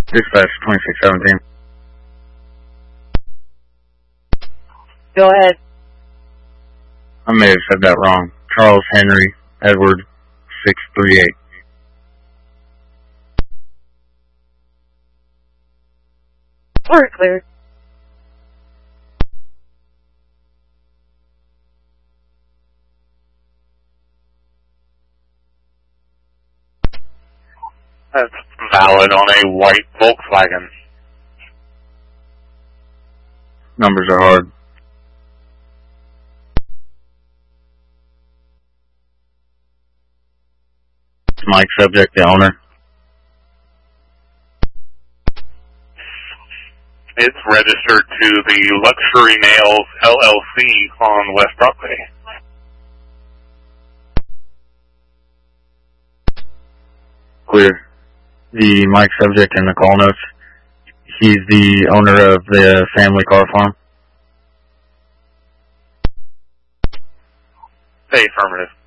Dispatch 2617. Go ahead. I may have said that wrong. Charles Henry Edward 638. We're clear. That's valid on a white Volkswagen. Numbers are hard. Mike, subject, the owner. It's registered to the Luxury Nails LLC on West Broadway. Clear. The Mike subject in the call notes. He's the owner of the family car farm. Affirmative.